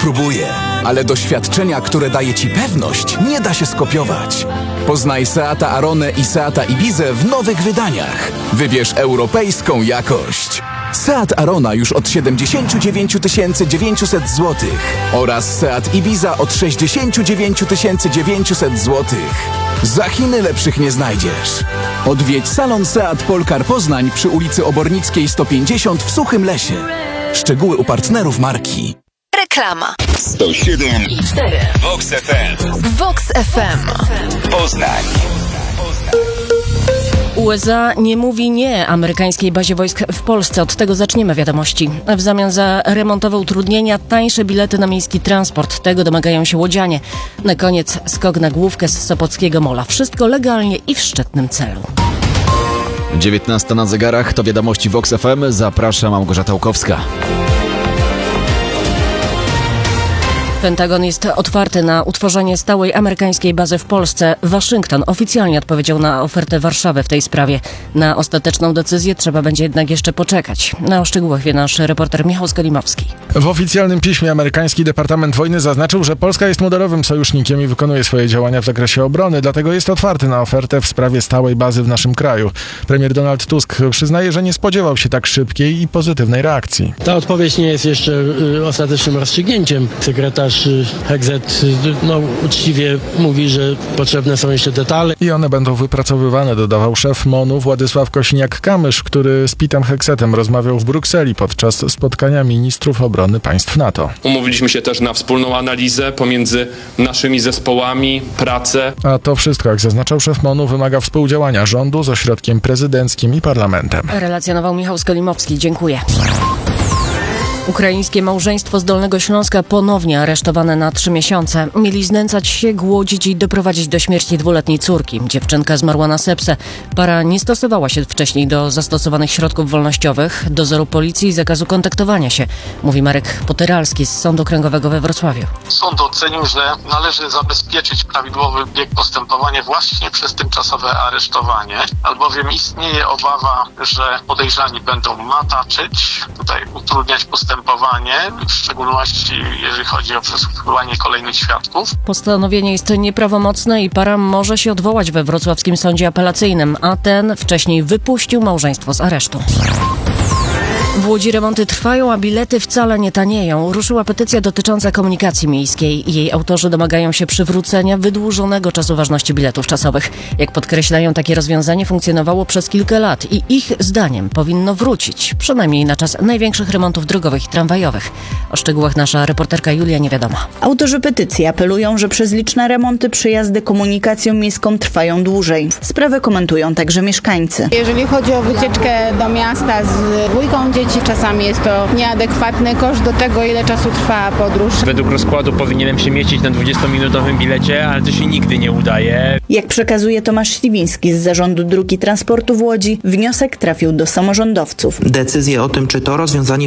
próbuje, ale doświadczenia, które daje Ci pewność, nie da się skopiować. Poznaj Seata Aronę i Seata Ibizę w nowych wydaniach. Wybierz europejską jakość. Seat Arona już od 79 900 zł oraz Seat Ibiza od 69 900 zł. Za Chiny lepszych nie znajdziesz. Odwiedź salon Seat Polkar Poznań przy ulicy Obornickiej 150 w Suchym Lesie. Szczegóły u partnerów marki. Reklama. 107,4 Vox FM. Vox FM. Poznań. USA nie mówi nie amerykańskiej bazie wojsk w Polsce. Od tego zaczniemy wiadomości. W zamian za remontowe utrudnienia tańsze bilety na miejski transport. Tego domagają się łodzianie. Na koniec skok na główkę z Sopockiego Mola. Wszystko legalnie i w szczytnym celu. 19 na zegarach to wiadomości Vox FM. Zaprasza Małgorzata Łukowska. Pentagon jest otwarty na utworzenie stałej amerykańskiej bazy w Polsce. Waszyngton oficjalnie odpowiedział na ofertę Warszawy w tej sprawie. Na ostateczną decyzję trzeba będzie jednak jeszcze poczekać. O szczegółach wie nasz reporter Michał Skolimowski. W oficjalnym piśmie amerykański Departament Wojny zaznaczył, że Polska jest modelowym sojusznikiem i wykonuje swoje działania w zakresie obrony, dlatego jest otwarty na ofertę w sprawie stałej bazy w naszym kraju. Premier Donald Tusk przyznaje, że nie spodziewał się tak szybkiej i pozytywnej reakcji. Ta odpowiedź nie jest jeszcze ostatecznym rozstrzygnięciem. Sekretarz Hegzet uczciwie mówi, że potrzebne są jeszcze detale. I one będą wypracowywane, dodawał szef MON-u Władysław Kosiniak-Kamysz, który z Pitem Hegzetem rozmawiał w Brukseli podczas spotkania ministrów obrony państw NATO. Umówiliśmy się też na wspólną analizę pomiędzy naszymi zespołami, pracę. A to wszystko, jak zaznaczał szef MON-u, wymaga współdziałania rządu z ośrodkiem prezydenckim i parlamentem. Relacjonował Michał Skolimowski. Dziękuję. Ukraińskie małżeństwo z Dolnego Śląska ponownie aresztowane na 3 miesiące. Mieli znęcać się, głodzić i doprowadzić do śmierci 2-letniej córki. Dziewczynka zmarła na sepsę. Para nie stosowała się wcześniej do zastosowanych środków wolnościowych, dozoru policji i zakazu kontaktowania się, mówi Marek Potyralski z Sądu Okręgowego we Wrocławiu. Sąd ocenił, że należy zabezpieczyć prawidłowy bieg postępowania właśnie przez tymczasowe aresztowanie, albowiem istnieje obawa, że podejrzani będą mataczyć, tutaj utrudniać postępowanie, w szczególności jeżeli chodzi o przesłuchiwanie kolejnych świadków. Postanowienie jest nieprawomocne i para może się odwołać we wrocławskim sądzie apelacyjnym, a ten wcześniej wypuścił małżeństwo z aresztu. W Łodzi remonty trwają, a bilety wcale nie tanieją. Ruszyła petycja dotycząca komunikacji miejskiej. Jej autorzy domagają się przywrócenia wydłużonego czasu ważności biletów czasowych. Jak podkreślają, takie rozwiązanie funkcjonowało przez kilka lat i ich zdaniem powinno wrócić, przynajmniej na czas największych remontów drogowych i tramwajowych. O szczegółach nasza reporterka Julia Niewiadoma. Autorzy petycji apelują, że przez liczne remonty przejazdy komunikacją miejską trwają dłużej. Sprawę komentują także mieszkańcy. Jeżeli chodzi o wycieczkę do miasta z dwójką dzieci, czasami jest to nieadekwatny koszt do tego, ile czasu trwa podróż. Według rozkładu powinienem się mieścić na 20-minutowym bilecie, ale to się nigdy nie udaje. Jak przekazuje Tomasz Śliwiński z Zarządu Dróg i Transportu w Łodzi, wniosek trafił do samorządowców. Decyzję o tym, czy to rozwiązanie